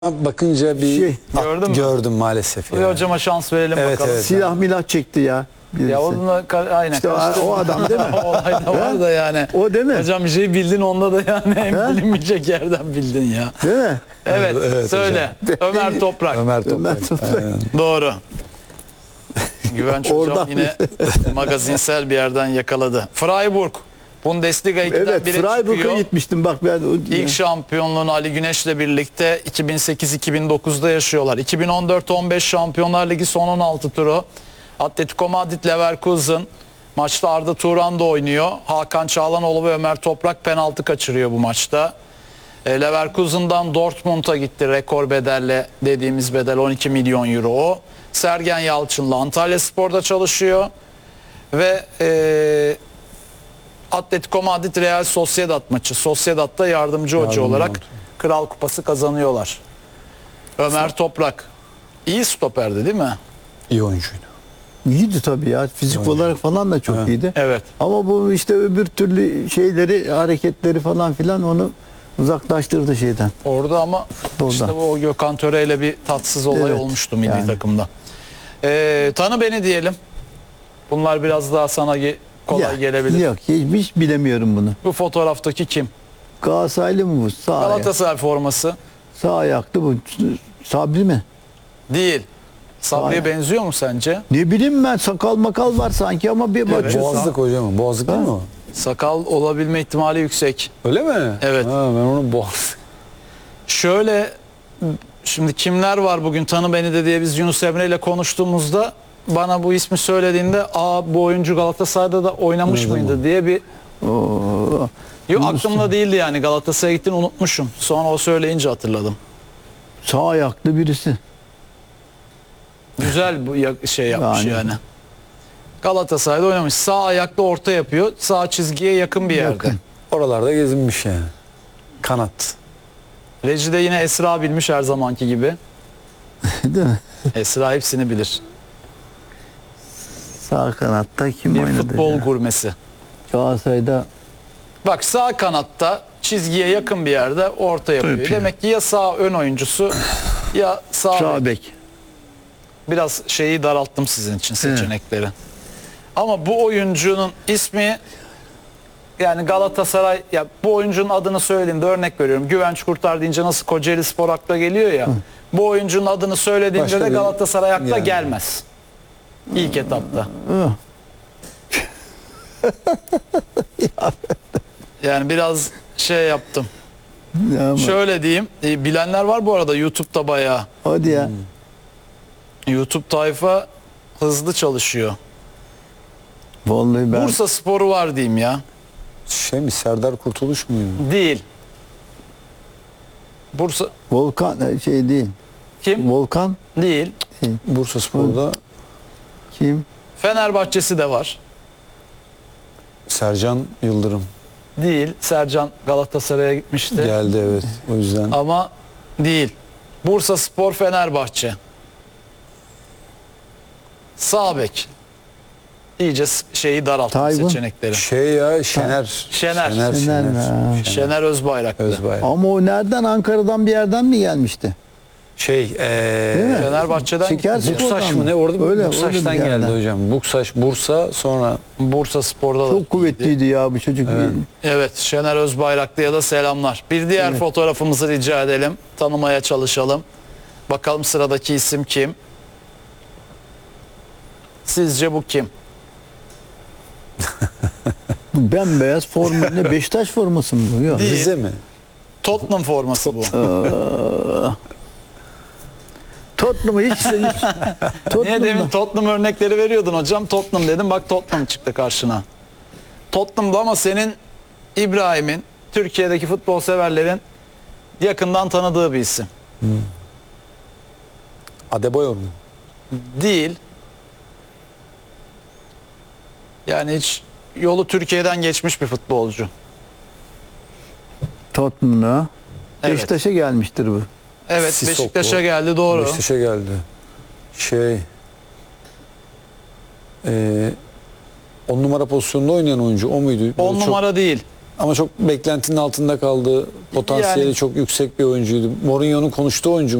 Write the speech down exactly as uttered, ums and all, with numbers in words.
bakınca bir Şey, at- gördün mü? gördüm maalesef. Bir Yani. hocama şans verelim Evet, bakalım. evet. Silah milah çekti ya. Birisi. Ya onunla ka- aynen. İşte o- karıştırma. o adam değil mi? O olay da var da yani. O değil mi? Hocam bir şey bildin onda da yani en bilinmeyecek yerden bildin ya. Değil mi? Evet, Evet söyle. Ömer Toprak. Ömer Toprak. Ömer Toprak. Aynen. Doğru. Güvenç hocam Oradan yine magazinsel bir yerden yakaladı. Freiburg. Bundesliga ikiden Evet, bire Freiburg'a çıkıyor. gitmiştim bak ben. o- İlk şampiyonluğunu Ali Güneş'le birlikte iki bin sekiz iki bin dokuzda yaşıyorlar. iki bin on dört on beş Şampiyonlar Ligi son on altı turu. Atletico Madrid Leverkusen. Maçta Arda Turan da oynuyor. Hakan Çağlanoğlu ve Ömer Toprak penaltı kaçırıyor bu maçta. E, Leverkusen'dan Dortmund'a gitti rekor bedelle, dediğimiz bedel on iki milyon euro o. Sergen Yalçın'la Antalyaspor'da çalışıyor. Ve e, Atletico Madrid Real Sociedad maçı. Sociedad'da yardımcı hoca Yardımcı olarak oldu. Kral Kupası kazanıyorlar. Ömer Toprak iyi stoperdi değil mi? İyi oyuncuydu. İyiydi tabii ya. Fizik olarak falan da çok Evet. iyiydi. Evet. Ama bu işte öbür türlü şeyleri, hareketleri falan filan onu uzaklaştırdı şeyden. Orada ama Futbolda. işte bu o Gökhan Töre ile bir tatsız olay Evet, olmuştu milli yani. takımda. Ee, tanı beni diyelim. Bunlar biraz daha sana ge- kolay Ya, gelebilir. Yok hiç, hiç bilemiyorum bunu. Bu fotoğraftaki kim? Galatasaraylı mı bu? Sağ, ayak, Galatasaray forması. sağ ayaklı bu. Sabri mi? Değil. Sabri'ye Sağ- benziyor mu sence? Ne bileyim ben, sakal makal var sanki ama bir bakıyorsun. Boğazlık hocam. Boğazlık değil mi o? Sakal olabilme ihtimali yüksek. Öyle mi? Evet. Ha, ben onu boğaz. Şöyle, şimdi kimler var bugün tanı beni de diye biz Yunus Emre ile konuştuğumuzda bana bu ismi söylediğinde aa bu oyuncu Galatasaray'da da oynamış Oynadı mıydı mı? diye bir Oo. yok Yunus- aklımda değildi yani Galatasaray'a gittiğini unutmuşum. Sonra o söyleyince hatırladım. Sağ ayaklı birisi. Güzel bu ya- şey yapmış Yani. yani. Galatasaray'da oynamış. Sağ ayaklı orta yapıyor. Sağ çizgiye yakın bir yerde. Yakın. Oralarda gezinmiş yani. Kanat. Rejide yine Esra bilmiş her zamanki gibi. Değil mi? Esra hepsini bilir. Sağ kanatta kim Bir oynadı? futbol ya? gurmesi. Galatasaray'da Bak sağ kanatta çizgiye yakın bir yerde orta yapıyor. Yapıyor. Demek ki ya sağ ön oyuncusu ya sağ, sağ bek. biraz şeyi daralttım sizin için seçenekleri. Ama bu oyuncunun ismi yani Galatasaray ya bu oyuncunun adını söylediğimde örnek veriyorum. Güvenç Kurtar deyince nasıl Kocaeli Spor akla geliyor ya. Bu oyuncunun adını söylediğinde Başka de bir- Galatasaray akla yani. gelmez. İlk etapta. Hı. Yani biraz şey yaptım. Ya ama- Şöyle diyeyim. e, Bilenler var bu arada YouTube'da bayağı. Hadi ya. YouTube tayfa hızlı çalışıyor. Vallahi ben Bursa Sporu var diyeyim ya. Şey mi? Serdar Kurtuluş muydu? Değil. Bursa Volkan şey değil. kim? Volkan Değil. Bursa Spor'da kim? Fenerbahçesi de var. Sercan Yıldırım Değil. Sercan Galatasaray'a gitmişti. geldi, evet. O yüzden Ama değil. Bursa Spor Fenerbahçe. Sağ bek. İyice s- şeyi daralttım Taygun. seçenekleri. şey ya Şener. Şener. Şener. Şener mi? Ha. Şener Özbayraklı. Özbay. Ama o nereden? Ankara'dan bir yerden mi gelmişti? Şey Değil eee mi? Fenerbahçe'den Şeker gitti. Spor'dan Buksaş mı? mı ne? Orada Öyle, Buksaş'tan öyle bir geldi yerden. hocam. Buksaş, Bursa, sonra Bursa Spor'da da. Çok kuvvetliydi ya bu çocuk. Evet, Şener Özbayraklı'ya da selamlar. Bir diğer Evet. fotoğrafımızı rica edelim. Tanımaya çalışalım. Bakalım sıradaki isim kim? Sizce bu kim? Bu bembeyaz forma ne? Beşiktaş forması mı bu? Yok. Değil. Rize mi? Tottenham forması bu. Tottenham'ı hiç hiç. Niye Tottenham'da. demin Tottenham örnekleri veriyordun hocam? Tottenham dedim, bak Tottenham çıktı karşına. Tottenham'da ama senin İbrahim'in, Türkiye'deki futbol severlerin yakından tanıdığı bir isim. Adebayor mu? Değil. Yani hiç yolu Türkiye'den geçmiş bir futbolcu. Tottenham'da. Evet. Beşiktaş'a gelmiştir bu. Evet, Sissoko. Beşiktaş'a geldi, doğru. Beşiktaş'a geldi. Şey eee on numara pozisyonunda oynayan oyuncu o muydu? on Böyle çok- numara değil. Ama çok beklentinin altında kaldı. Potansiyeli Yani- çok yüksek bir oyuncuydu. Mourinho'nun konuştuğu oyuncu